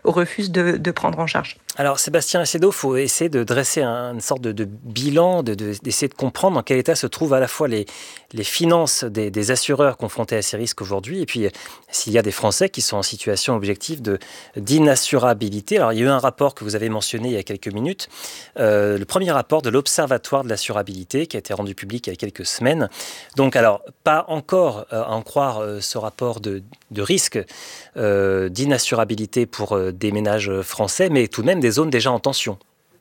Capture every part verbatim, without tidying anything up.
refuse de, de prendre en charge. Alors Sébastien Assédo, il faut essayer de dresser un, une sorte de, de bilan, de, de, d'essayer de comprendre dans quel état se trouvent à la fois les, les finances des, des assureurs confrontés à ces risques aujourd'hui, et puis s'il y a des Français qui sont en situation objective de, d'inassurabilité. Alors il y a eu un rapport que vous avez mentionné il y a quelques minutes, euh, le premier rapport de l'Observatoire de l'assurabilité qui a été rendu public il y a quelques semaines. Donc alors, pas encore euh, à en croire euh, ce rapport de, de risque euh, d'inassurabilité pour euh, des ménages français, mais tout de même des zones déjà en tension.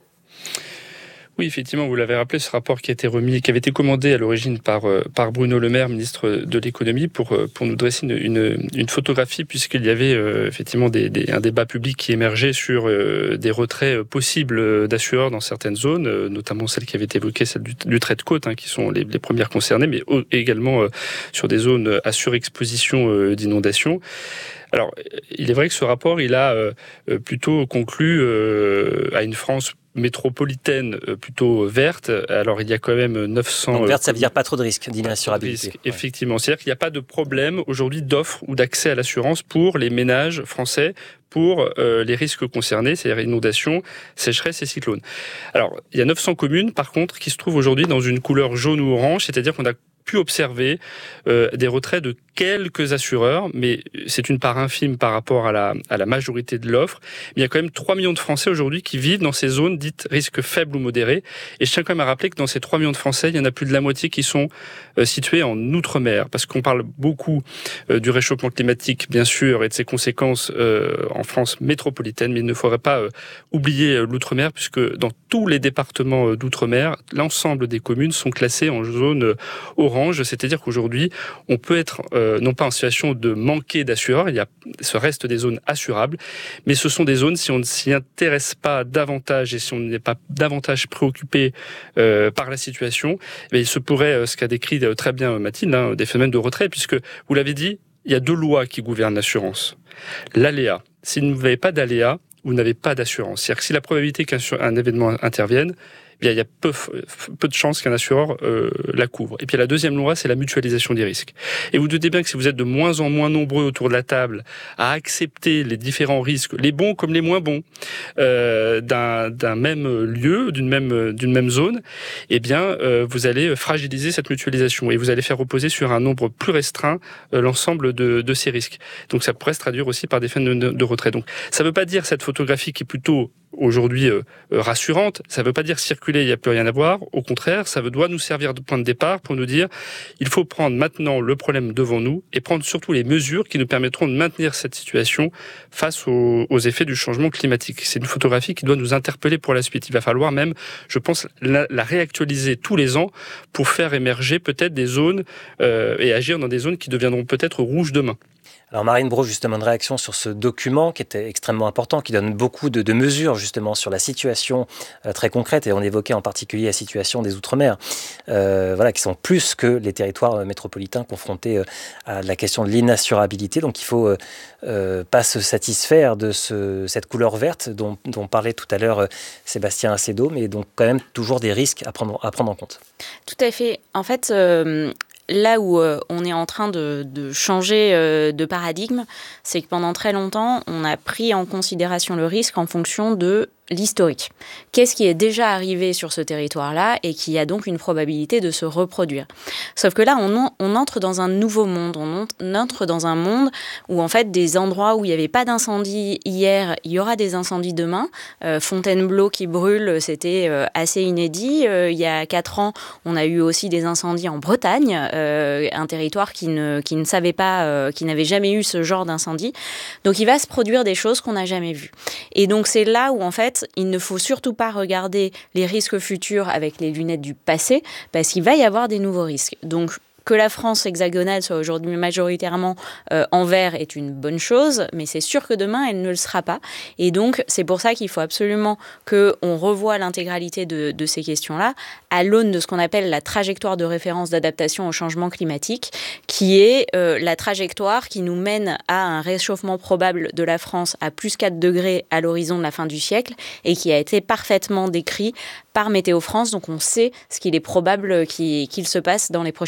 Oui, effectivement, vous l'avez rappelé, ce rapport qui a été remis, qui avait été commandé à l'origine par, par Bruno Le Maire, ministre de l'économie, pour, pour nous dresser une, une, une photographie, puisqu'il y avait euh, effectivement des, des, un débat public qui émergeait sur euh, des retraits possibles d'assureurs dans certaines zones, euh, notamment celle qui avait été évoquée, celle du, du trait de côte, hein, qui sont les, les premières concernées, mais également euh, sur des zones à surexposition euh, d'inondations. Alors, il est vrai que ce rapport, il a euh, plutôt conclu euh, à une France métropolitaine plutôt verte. Alors, il y a quand même neuf cents... Donc, verte, ça veut dire pas trop de risques d'inassurabilité. Risque, effectivement. Ouais. C'est-à-dire qu'il n'y a pas de problème aujourd'hui d'offre ou d'accès à l'assurance pour les ménages français pour euh, les risques concernés, c'est-à-dire inondations, sécheresse et cyclones. Alors, il y a neuf cents communes, par contre, qui se trouvent aujourd'hui dans une couleur jaune ou orange, c'est-à-dire qu'on a pu observer euh, des retraits de quelques assureurs, mais c'est une part infime par rapport à la, à la majorité de l'offre. Mais il y a quand même trois millions de Français aujourd'hui qui vivent dans ces zones dites risques faibles ou modérés. Et je tiens quand même à rappeler que dans ces trois millions de Français, il y en a plus de la moitié qui sont euh, situés en Outre-mer. Parce qu'on parle beaucoup euh, du réchauffement climatique, bien sûr, et de ses conséquences euh, en France métropolitaine, mais il ne faudrait pas euh, oublier euh, l'Outre-mer, puisque dans tous les départements euh, d'Outre-mer, l'ensemble des communes sont classées en zone euh, orange. C'est-à-dire qu'aujourd'hui, on peut être euh, non pas en situation de manquer d'assureurs, il y a ce reste des zones assurables, mais ce sont des zones, si on ne s'y intéresse pas davantage et si on n'est pas davantage préoccupé euh, par la situation, eh il se pourrait, euh, ce qu'a décrit très bien Mathilde, hein, des phénomènes de retrait, puisque, vous l'avez dit, il y a deux lois qui gouvernent l'assurance. L'aléa. Si vous n'avez pas d'aléa, vous n'avez pas d'assurance. C'est-à-dire que si la probabilité qu'un événement intervienne, eh bien, il y a peu, peu de chances qu'un assureur euh, la couvre. Et puis la deuxième loi, c'est la mutualisation des risques. Et vous doutez bien que si vous êtes de moins en moins nombreux autour de la table à accepter les différents risques, les bons comme les moins bons, euh, d'un, d'un même lieu, d'une même, d'une même zone, eh bien, euh, vous allez fragiliser cette mutualisation et vous allez faire reposer sur un nombre plus restreint euh, l'ensemble de, de ces risques. Donc ça pourrait se traduire aussi par des phénomènes de, de retrait. Donc ça ne veut pas dire cette photographie qui est plutôt aujourd'hui euh, rassurante, ça ne veut pas dire circuler, il n'y a plus rien à voir. Au contraire, ça doit nous servir de point de départ pour nous dire il faut prendre maintenant le problème devant nous et prendre surtout les mesures qui nous permettront de maintenir cette situation face aux, aux effets du changement climatique. C'est une photographie qui doit nous interpeller pour la suite. Il va falloir même, je pense, la, la réactualiser tous les ans pour faire émerger peut-être des zones euh, et agir dans des zones qui deviendront peut-être rouges demain. Alors Marine Braud, justement, une réaction sur ce document qui était extrêmement important, qui donne beaucoup de, de mesures justement sur la situation euh, très concrète, et on évoquait en particulier la situation des Outre-mer, euh, voilà, qui sont plus que les territoires euh, métropolitains confrontés euh, à la question de l'inassurabilité. Donc il ne faut euh, euh, pas se satisfaire de ce, cette couleur verte dont, dont parlait tout à l'heure euh, Sébastien Assédo, mais donc quand même toujours des risques à prendre, à prendre en compte. Tout à fait. En fait... Euh... Là où euh, on est en train de, de changer euh, de paradigme, c'est que pendant très longtemps, on a pris en considération le risque en fonction de l'historique. Qu'est-ce qui est déjà arrivé sur ce territoire-là et qui a donc une probabilité de se reproduire. Sauf que là, on, on entre dans un nouveau monde. On entre dans un monde où, en fait, des endroits où il n'y avait pas d'incendie hier, il y aura des incendies demain. Euh, Fontainebleau qui brûle, c'était euh, assez inédit. Euh, il y a quatre ans, on a eu aussi des incendies en Bretagne, euh, un territoire qui ne, qui ne savait pas, euh, qui n'avait jamais eu ce genre d'incendie. Donc, il va se produire des choses qu'on n'a jamais vues. Et donc, c'est là où, en fait, il ne faut surtout pas regarder les risques futurs avec les lunettes du passé, parce qu'il va y avoir des nouveaux risques. Donc, que la France hexagonale soit aujourd'hui majoritairement euh, en vert est une bonne chose, mais c'est sûr que demain, elle ne le sera pas. Et donc, c'est pour ça qu'il faut absolument qu'on revoie l'intégralité de, de ces questions-là à l'aune de ce qu'on appelle la trajectoire de référence d'adaptation au changement climatique, qui est euh, la trajectoire qui nous mène à un réchauffement probable de la France à plus quatre degrés à l'horizon de la fin du siècle et qui a été parfaitement décrit par Météo France. Donc, on sait ce qu'il est probable qu'il, qu'il se passe dans les prochaines décennies.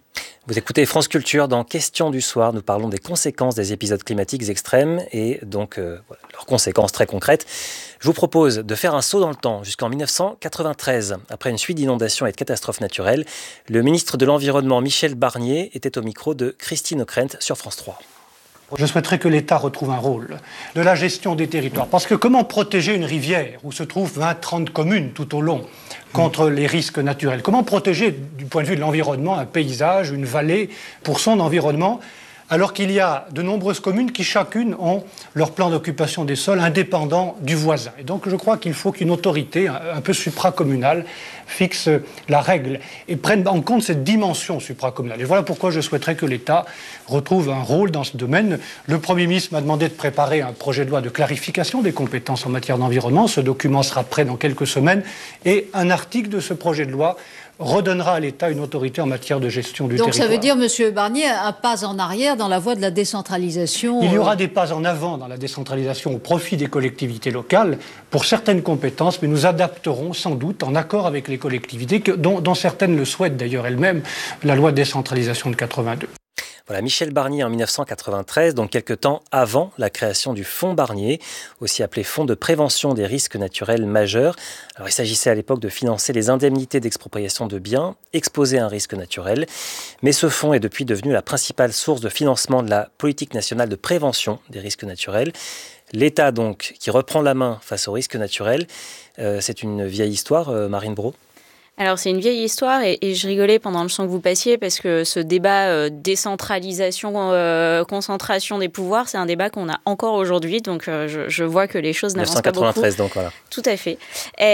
Vous écoutez France Culture. Dans Questions du soir, nous parlons des conséquences des épisodes climatiques extrêmes et donc euh, voilà, leurs conséquences très concrètes. Je vous propose de faire un saut dans le temps jusqu'en mille neuf cent quatre-vingt-treize. Après une suite d'inondations et de catastrophes naturelles, le ministre de l'Environnement Michel Barnier était au micro de Christine Ockrent sur France trois. Je souhaiterais que l'État retrouve un rôle de la gestion des territoires. Parce que comment protéger une rivière où se trouvent vingt à trente communes tout au long contre les risques naturels? Comment protéger du point de vue de l'environnement un paysage, une vallée pour son environnement, alors qu'il y a de nombreuses communes qui chacune ont leur plan d'occupation des sols indépendant du voisin. Et donc je crois qu'il faut qu'une autorité un peu supracommunale fixe la règle et prenne en compte cette dimension supracommunale. Et voilà pourquoi je souhaiterais que l'État retrouve un rôle dans ce domaine. Le Premier ministre m'a demandé de préparer un projet de loi de clarification des compétences en matière d'environnement. Ce document sera prêt dans quelques semaines et un article de ce projet de loi redonnera à l'État une autorité en matière de gestion du Donc territoire. ça veut dire, Monsieur Barnier, un pas en arrière dans la voie de la décentralisation. Il y aura des pas en avant dans la décentralisation au profit des collectivités locales pour certaines compétences, mais nous adapterons sans doute, en accord avec les collectivités, que, dont, dont certaines le souhaitent d'ailleurs elles-mêmes, la loi de décentralisation de quatre-vingt-deux. Voilà, Michel Barnier en mille neuf cent quatre-vingt-treize, donc quelques temps avant la création du Fonds Barnier, aussi appelé Fonds de prévention des risques naturels majeurs. Alors, il s'agissait à l'époque de financer les indemnités d'expropriation de biens exposés à un risque naturel. Mais ce fonds est depuis devenu la principale source de financement de la politique nationale de prévention des risques naturels. L'État, donc, qui reprend la main face aux risques naturels, euh, c'est une vieille histoire, euh, Marine Braud. Alors, c'est une vieille histoire et, et je rigolais pendant le son que vous passiez parce que ce débat euh, décentralisation, euh, concentration des pouvoirs, c'est un débat qu'on a encore aujourd'hui. Donc, euh, je, je vois que les choses n'avancent pas beaucoup. mille neuf cent quatre-vingt-treize, donc voilà. Tout à fait.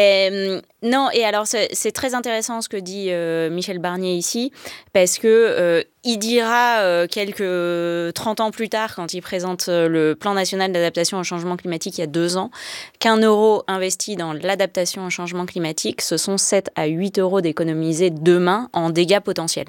Et, non, et alors, c'est, c'est très intéressant ce que dit euh, Michel Barnier ici parce que euh, il dira euh, quelques trente ans plus tard, quand il présente euh, le plan national d'adaptation au changement climatique il y a deux ans, qu'un euro investi dans l'adaptation au changement climatique, ce sont sept à huit euros d'économiser demain en dégâts potentiels.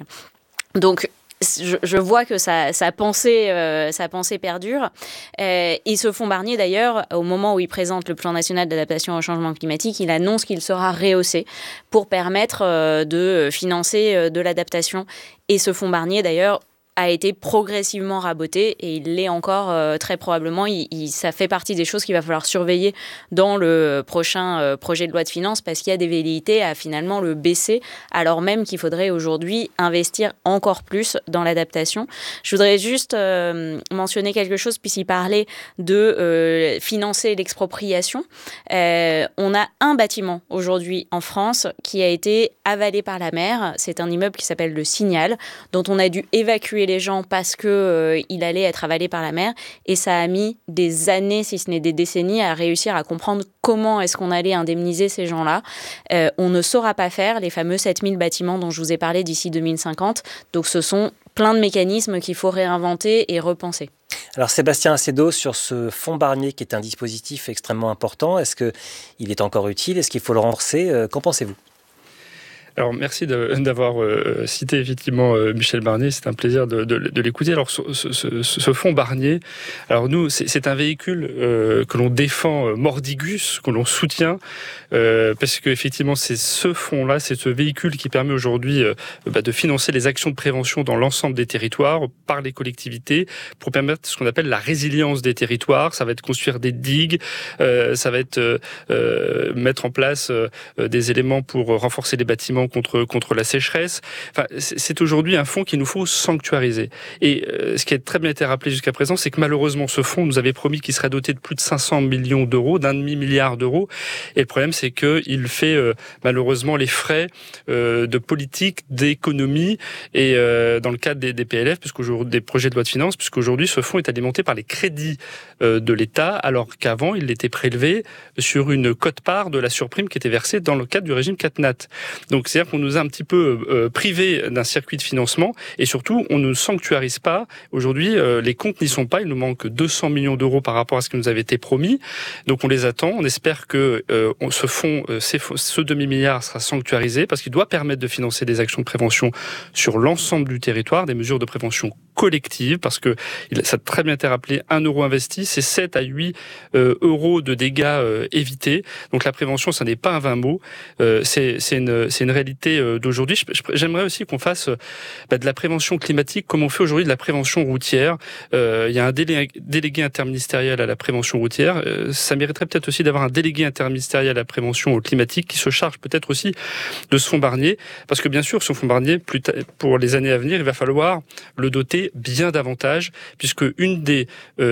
Donc, je, je vois que sa, sa, pensée, euh, sa pensée perdure. Euh, et ce fonds Barnier, d'ailleurs, au moment où il présente le plan national d'adaptation au changement climatique, il annonce qu'il sera rehaussé pour permettre euh, de financer euh, de l'adaptation. Et ce fonds Barnier, d'ailleurs, a été progressivement raboté et il l'est encore euh, très probablement. Il, il, ça fait partie des choses qu'il va falloir surveiller dans le prochain euh, projet de loi de finances parce qu'il y a des velléités à finalement le baisser alors même qu'il faudrait aujourd'hui investir encore plus dans l'adaptation. Je voudrais juste euh, mentionner quelque chose puisqu'il parlait de euh, financer l'expropriation. Euh, on a un bâtiment aujourd'hui en France qui a été avalé par la mer. C'est un immeuble qui s'appelle le Signal dont on a dû évacuer les gens parce qu'il euh, allait être avalé par la mer et ça a mis des années, si ce n'est des décennies, à réussir à comprendre comment est-ce qu'on allait indemniser ces gens-là. Euh, on ne saura pas faire les fameux sept mille bâtiments dont je vous ai parlé d'ici deux mille cinquante. Donc ce sont plein de mécanismes qu'il faut réinventer et repenser. Alors Sébastien Acedo, sur ce fonds Barnier qui est un dispositif extrêmement important, est-ce qu'il est encore utile? Est-ce qu'il faut le renforcer? Qu'en pensez-vous? Alors, merci de, d'avoir euh, cité effectivement euh, Michel Barnier. C'est un plaisir de, de, de l'écouter. Alors, ce, ce, ce, ce fonds Barnier, alors nous, c'est, c'est un véhicule euh, que l'on défend euh, mordigus, que l'on soutient, euh, parce que effectivement, c'est ce fonds-là, c'est ce véhicule qui permet aujourd'hui euh, bah, de financer les actions de prévention dans l'ensemble des territoires par les collectivités pour permettre ce qu'on appelle la résilience des territoires. Ça va être construire des digues, euh, ça va être euh, euh, mettre en place euh, des éléments pour renforcer les bâtiments contre contre la sécheresse. Enfin, c'est aujourd'hui un fonds qu'il nous faut sanctuariser. Et euh, ce qui a très bien été rappelé jusqu'à présent, c'est que malheureusement, ce fonds nous avait promis qu'il serait doté de plus de cinq cents millions d'euros, d'un demi-milliard d'euros. Et le problème, c'est qu'il fait euh, malheureusement les frais euh, de politique, d'économie, et euh, dans le cadre des, des P L F, puisqu'aujourd'hui, des projets de loi de finances, puisqu'aujourd'hui, ce fonds est alimenté par les crédits euh, de l'État, alors qu'avant, il était prélevé sur une quote-part de la surprime qui était versée dans le cadre du régime CatNat. Donc, c'est-à-dire qu'on nous a un petit peu euh, privés d'un circuit de financement et surtout, on ne sanctuarise pas. Aujourd'hui, euh, les comptes n'y sont pas. Il nous manque deux cents millions d'euros par rapport à ce qui nous avait été promis. Donc, on les attend. On espère que euh, ce fonds, euh, ce demi-milliard sera sanctuarisé parce qu'il doit permettre de financer des actions de prévention sur l'ensemble du territoire, des mesures de prévention collective, parce que ça a très bien été rappelé, un euro investi, c'est sept à huit euh, euros de dégâts euh, évités. Donc la prévention, ça n'est pas un vain mot, euh, c'est, c'est, une, c'est une réalité euh, d'aujourd'hui. J'aimerais aussi qu'on fasse euh, bah, de la prévention climatique comme on fait aujourd'hui de la prévention routière. Euh, il y a un délé, délégué interministériel à la prévention routière. Euh, ça mériterait peut-être aussi d'avoir un délégué interministériel à la prévention climatique qui se charge peut-être aussi de ce fonds Barnier, parce que bien sûr, ce fonds Barnier, plus ta- pour les années à venir, il va falloir le doter bien davantage, puisque une des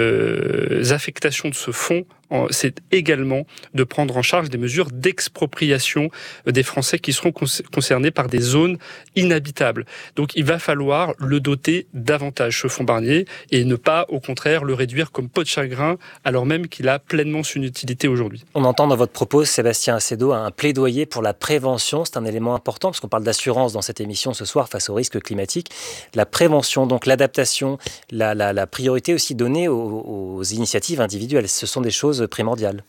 euh, affectations de ce fonds, c'est également de prendre en charge des mesures d'expropriation des Français qui seront concernés par des zones inhabitables. Donc il va falloir le doter davantage, ce fonds Barnier, et ne pas, au contraire, le réduire comme peau de chagrin, alors même qu'il a pleinement son utilité aujourd'hui. On entend dans votre propos, Sébastien Assedo, un plaidoyer pour la prévention. C'est un élément important, parce qu'on parle d'assurance dans cette émission ce soir face aux risques climatiques. La prévention, donc l'adaptation, la, la, la priorité aussi donnée aux, aux initiatives individuelles. Ce sont des choses primordiales.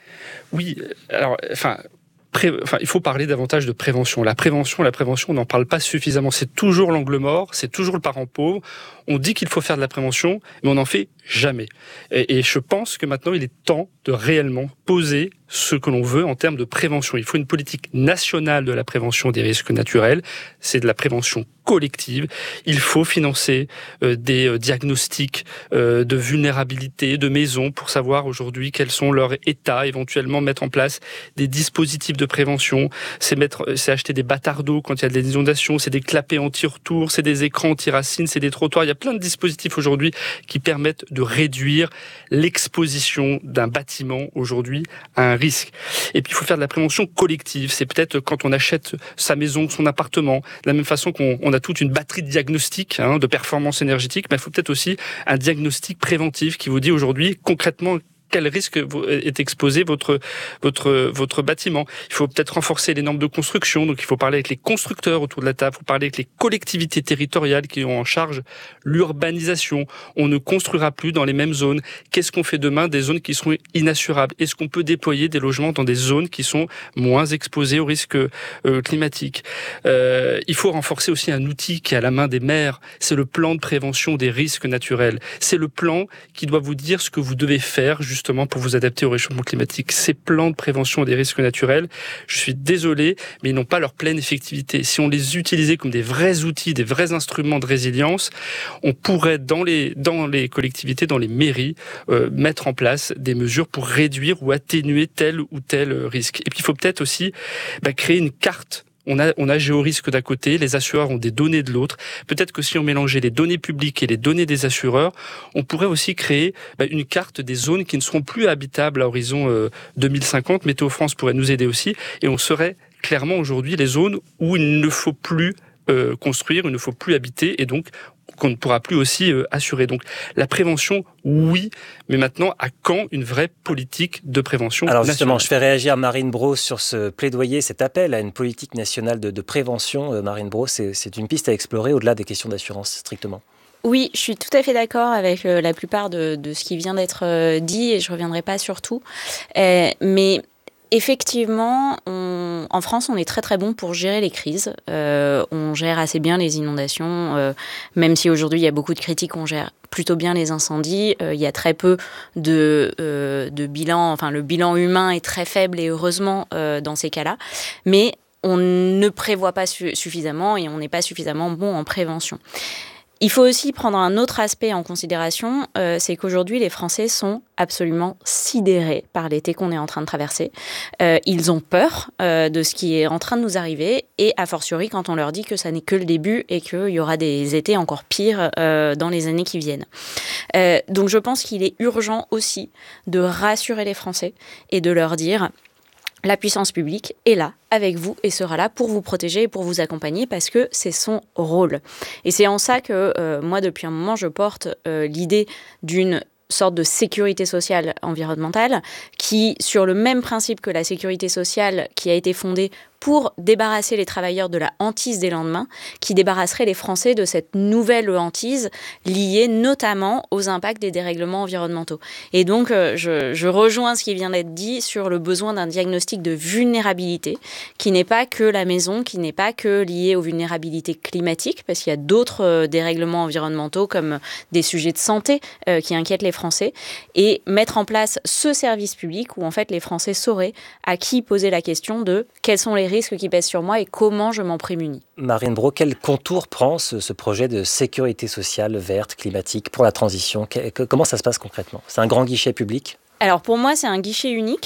Oui, alors, enfin... Pré... Enfin, il faut parler davantage de prévention. La prévention, la prévention, on n'en parle pas suffisamment. C'est toujours l'angle mort, c'est toujours le parent pauvre. On dit qu'il faut faire de la prévention, mais on n'en fait jamais. Et, et je pense que maintenant, il est temps de réellement poser ce que l'on veut en termes de prévention. Il faut une politique nationale de la prévention des risques naturels. C'est de la prévention collective. Il faut financer euh, des euh, diagnostics euh, de vulnérabilité de maisons pour savoir aujourd'hui quels sont leurs états, éventuellement mettre en place des dispositifs de prévention. C'est mettre, c'est acheter des bâtards d'eau quand il y a des inondations, c'est des clapets anti-retour, c'est des écrans anti-racines, c'est des trottoirs. Il y a plein de dispositifs aujourd'hui qui permettent de réduire l'exposition d'un bâtiment aujourd'hui à un risque. Et puis il faut faire de la prévention collective. C'est peut-être quand on achète sa maison, son appartement, de la même façon qu'on on a toute une batterie de diagnostics hein, de performance énergétique, mais il faut peut-être aussi un diagnostic préventif qui vous dit aujourd'hui concrètement quel risque est exposé votre votre votre bâtiment. Il faut peut-être renforcer les normes de construction, donc il faut parler avec les constructeurs autour de la table, il faut parler avec les collectivités territoriales qui ont en charge l'urbanisation. On ne construira plus dans les mêmes zones. Qu'est-ce qu'on fait demain des zones qui seront inassurables? Est-ce qu'on peut déployer des logements dans des zones qui sont moins exposées aux risques euh, climatiques? euh, Il faut renforcer aussi un outil qui est à la main des maires, c'est le plan de prévention des risques naturels. C'est le plan qui doit vous dire ce que vous devez faire justement pour vous adapter au réchauffement climatique. Ces plans de prévention des risques naturels, je suis désolé, mais ils n'ont pas leur pleine effectivité. Si on les utilisait comme des vrais outils, des vrais instruments de résilience, on pourrait dans les, dans les collectivités, dans les mairies, euh, mettre en place des mesures pour réduire ou atténuer tel ou tel risque. Et puis il faut peut-être aussi bah, créer une carte. On a, on a Géorisque d'un côté, les assureurs ont des données de l'autre. Peut-être que si on mélangeait les données publiques et les données des assureurs, on pourrait aussi créer bah, une carte des zones qui ne seront plus habitables à horizon euh, deux mille cinquante. Météo France pourrait nous aider aussi. Et on serait clairement aujourd'hui les zones où il ne faut plus euh, construire, il ne faut plus habiter. Et donc, qu'on ne pourra plus aussi euh, assurer. Donc la prévention, oui, mais maintenant, à quand une vraie politique de prévention Alors nationale? justement, je fais réagir Marine Braud sur ce plaidoyer, cet appel à une politique nationale de, de prévention. Euh, Marine Braud, c'est, c'est une piste à explorer au-delà des questions d'assurance, strictement. Oui, je suis tout à fait d'accord avec euh, la plupart de, de ce qui vient d'être euh, dit, et je ne reviendrai pas sur tout. Euh, mais... Effectivement, on, en France, on est très très bon pour gérer les crises. Euh, on gère assez bien les inondations, euh, même si aujourd'hui il y a beaucoup de critiques, on gère plutôt bien les incendies. Euh, il y a très peu de, euh, de bilan, enfin le bilan humain est très faible et heureusement euh, dans ces cas-là. Mais on ne prévoit pas su- suffisamment et on n'est pas suffisamment bon en prévention. Il faut aussi prendre un autre aspect en considération, euh, c'est qu'aujourd'hui, les Français sont absolument sidérés par l'été qu'on est en train de traverser. Euh, ils ont peur euh, de ce qui est en train de nous arriver, et a fortiori quand on leur dit que ça n'est que le début et qu'il y aura des étés encore pires euh, dans les années qui viennent. Euh, donc je pense qu'il est urgent aussi de rassurer les Français et de leur dire... La puissance publique est là, avec vous, et sera là pour vous protéger et pour vous accompagner, parce que c'est son rôle. Et c'est en ça que, euh, moi, depuis un moment, je porte euh, l'idée d'une sorte de sécurité sociale environnementale qui, sur le même principe que la sécurité sociale qui a été fondée pour débarrasser les travailleurs de la hantise des lendemains, qui débarrasserait les Français de cette nouvelle hantise liée notamment aux impacts des dérèglements environnementaux. Et donc, euh, je, je rejoins ce qui vient d'être dit sur le besoin d'un diagnostic de vulnérabilité, qui n'est pas que la maison, qui n'est pas que lié aux vulnérabilités climatiques, parce qu'il y a d'autres euh, dérèglements environnementaux comme des sujets de santé euh, qui inquiètent les Français, et mettre en place ce service public où en fait les Français sauraient à qui poser la question de quels sont les risques qui pèsent sur moi et comment je m'en prémunis. Marine Braud, quel contour prend ce, ce projet de sécurité sociale verte, climatique, pour la transition ? que, que, Comment ça se passe concrètement ? C'est un grand guichet public ? Alors pour moi, c'est un guichet unique